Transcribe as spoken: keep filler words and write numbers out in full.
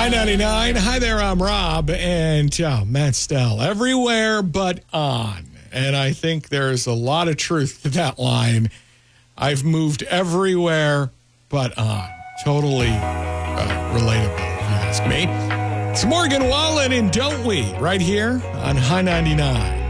High ninety-nine. Hi there, I'm Rob. And oh, Matt Stell. Everywhere but on. And I think there's a lot of truth to that line. I've moved everywhere but on. Totally uh, relatable, if you ask me. It's Morgan Wallen and Don't We, right here on High ninety-nine.